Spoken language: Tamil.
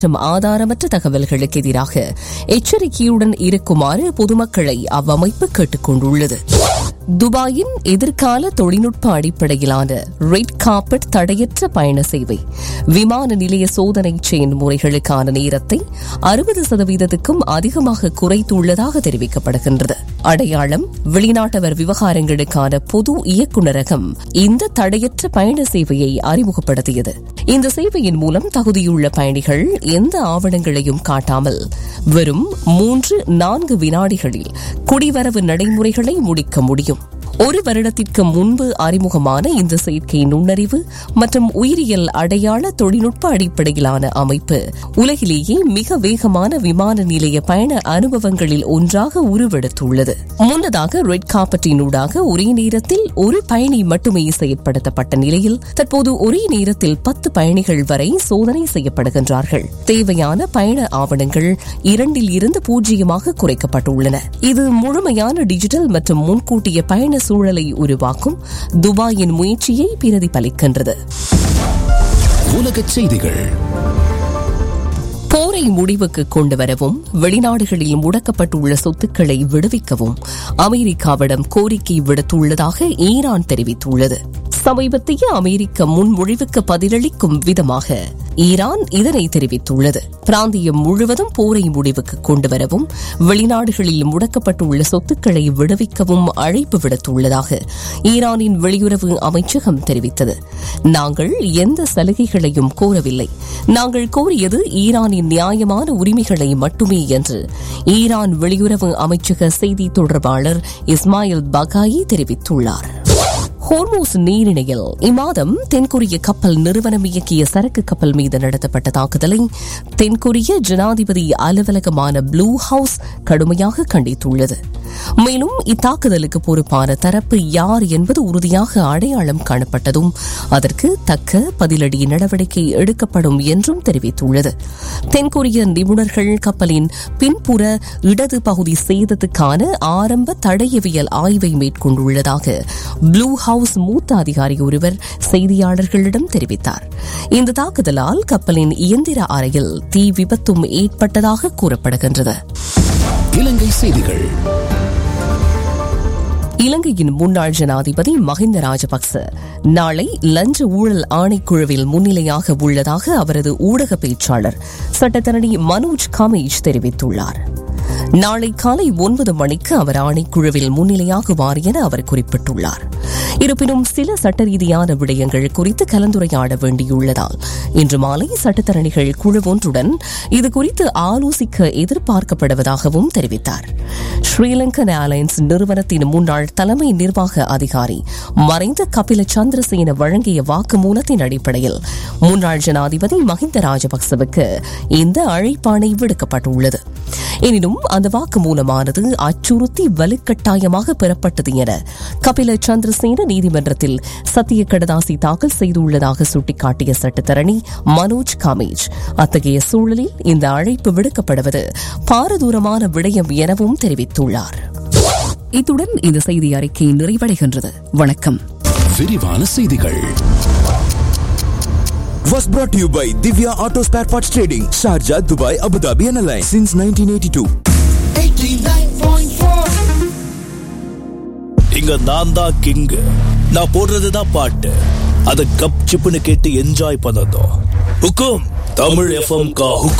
மற்றும் ஆதாரமற்ற தகவல்களுக்கு எதிராக எச்சரிக்கையுடன் இருக்குமாறு பொதுமக்களை அவ்வமைப்பு கேட்டுக் கொண்டுள்ளது. துபாயின் எதிர்கால தொழில்நுட்ப அடிப்படையிலான ரெட் கார்பெட் தடையற்ற பயண சேவை விமான நிலைய சோதனை செயல்முறைகளுக்கான நேரத்தை 60% அதிகமாக குறைத்துள்ளதாக தெரிவிக்கப்படுகின்றது. அடையாளம் வெளிநாட்டவர் விவகாரங்களுக்கான பொது இயக்குநரகம் இந்த தடையற்ற பயண சேவையை அறிமுகப்படுத்தியது. இந்த சேவையின் மூலம் தகுதியுள்ள பயணிகள் எந்த ஆவணங்களையும் காட்டாமல் வெறும் 3-4 வினாடிகளில் குடிவரவு நடைமுறைகளை முடிக்க முடியும். ஒரு வருடத்திற்கு முன்பு அறிமுகமான இந்த செயற்கை நுண்ணறிவு மற்றும் உயிரியல் அடையாள தொழில்நுட்ப அடிப்படையிலான அமைப்பு உலகிலேயே மிக வேகமான விமான நிலைய பயண அனுபவங்களில் ஒன்றாக உருவெடுத்துள்ளது. முன்னதாக ரெட் கார்பெட்டினூடாக ஒரே நேரத்தில் ஒரு பயணி மட்டுமே செயற்படுத்தப்பட்ட நிலையில் தற்போது ஒரே நேரத்தில் 10 பயணிகள் வரை சோதனை செய்யப்படுகின்றார்கள். தேவையான பயண ஆவணங்கள் 2 0 குறைக்கப்பட்டுள்ளன. இது முழுமையான டிஜிட்டல் மற்றும் முன்கூட்டிய பயண சூழலை உருவாக்கும் துபாயின் முயற்சியை பிரதிபலிக்கின்றது. உலகச் செய்திகள். போரை முடிவுக்கு கொண்டுவரவும் வெளிநாடுகளில் முடக்கப்பட்டுள்ள சொத்துக்களை விடுவிக்கவும் அமெரிக்காவிடம் கோரிக்கை விடுத்துள்ளதாக ஈரான் தெரிவித்துள்ளது. சமீபத்திய அமெரிக்க முன்மொழிவுக்கு பதிலளிக்கும் விதமாக ஈரான் இதனை தெரிவித்துள்ளது. பிராந்தியம் முழுவதும் போரை முடிவுக்கு கொண்டுவரவும் வெளிநாடுகளில் முடக்கப்பட்டுள்ள சொத்துக்களை விடுவிக்கவும் அழைப்பு விடுத்துள்ளதாக ஈரானின் வெளியுறவு அமைச்சகம் தெரிவித்தது. நாங்கள் எந்த சலுகைகளையும் கோரவில்லை. நாங்கள் கோரியது ஈரானின் நியாயமான உரிமைகளை மட்டுமே என்று ஈரான் வெளியுறவு அமைச்சக செய்தி தொடர்பாளர் இஸ்மாயில் பகாயி தெரிவித்துள்ளார். ஹோர்மூஸ் நீரிணையில் இம்மாதம் தென்கொரிய கப்பல் நிறுவனம் இயக்கிய சரக்கு கப்பல் மீது நடத்தப்பட்ட தாக்குதலை தென்கொரிய ஜனாதிபதி அலுவலகமான ப்ளூ ஹவுஸ் கடுமையாக கண்டித்துள்ளது. மேலும் இத்தாக்குதலுக்கு பொறுப்பான தரப்பு யார் என்பது உறுதியாக அடையாளம் காணப்பட்டதும் அதற்கு தக்க பதிலடி நடவடிக்கை எடுக்கப்படும் என்றும் தெரிவித்துள்ளது. தென்கொரிய நிபுணர்கள் கப்பலின் பின்புற இடது பகுதி சேதத்துக்கான ஆரம்ப தடயவியல் ஆய்வை மேற்கொண்டுள்ளதாக ப்ளூ ஹவுஸ் மூத்த அதிகாரி ஒருவர் செய்தியாளர்களிடம் தெரிவித்தார். இந்த தாக்குதலால் கப்பலின் இயந்திர அறையில் தீ விபத்தும் ஏற்பட்டதாக கூறப்படுகின்றது. இலங்கை செய்திகள். இலங்கையின் முன்னாள் ஜனாதிபதி மஹிந்த ராஜபக்ச நாளை லஞ்ச ஊழல் ஆணைக்குழுவில் முன்னிலையாக உள்ளதாக அவரது ஊடக பேச்சாளர் சட்டத்தரணி மனோஜ் கமேஜ் தெரிவித்துள்ளார். நாளை காலை 9 மணிக்கு அவர் ஆணைக்குழுவில் முன்னிலையாகுவார் என அவர் குறிப்பிட்டுள்ளார். இருப்பினும் சில சட்ட ரீதியான விடயங்கள் குறித்து கலந்துரையாட வேண்டியுள்ளதால் இன்று மாலை சட்டத்தரணிகள் குழு ஒன்றுடன் இதுகுறித்து ஆலோசிக்க எதிர்பார்க்கப்படுவதாகவும் தெரிவித்தார். ஸ்ரீலங்கன் ஏர்லைன்ஸ் நிறுவனத்தின் முன்னாள் தலைமை நிர்வாக அதிகாரி மறைந்த கபில சந்திரசேன வழங்கிய வாக்குமூலத்தின் அடிப்படையில் முன்னாள் ஜனாதிபதி மஹிந்த ராஜபக்சவுக்கு இந்த அழைப்பாணை விடுக்கப்பட்டுள்ளது. எனினும் அந்த வாக்குமூலமானது அச்சுறுத்தி வலுக்கட்டாயமாக பெறப்பட்டது என கபில சந்திரசேன நீதிமன்றத்தில் சத்திய கடதாசி தாக்கல் செய்துள்ளதாக சுட்டிக்காட்டிய சட்டத்தரணி மனோஜ் காமேஜ் அத்தகைய சூழலில் இந்த அழைப்பு விடுக்கப்படுவது பாரதூரமான விடயம் எனவும் தெரிவித்துள்ளார். இத்துடன் இந்த செய்தி அறிக்கை நிறைவடைகின்றது. வணக்கம். விரிவான செய்திகள் was brought to you by Divya Auto Spare Parts Trading, Sharjah, Dubai, Abu Dhabi and Alliance since 1982. 89.4. இங்க நான் தான் கிங். நான் போடுறதுதான் பாட்டு. அத கப் சிப்புன்னு கேட்டு என்ஜாய் பண்ணதும். ஹுக்கும் தமிழ் எஃப்எம் கா ஹுக்கும்.